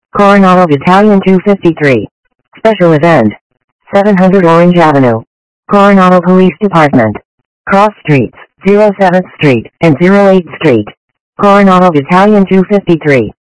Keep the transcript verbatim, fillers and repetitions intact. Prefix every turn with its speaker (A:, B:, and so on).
A: Coronado Battalion two fifty-three. Special Event. seven hundred Orange Avenue. Coronado Police Department. Cross Streets, oh seventh Street and oh eighth Street. Coronado Battalion two fifty-three.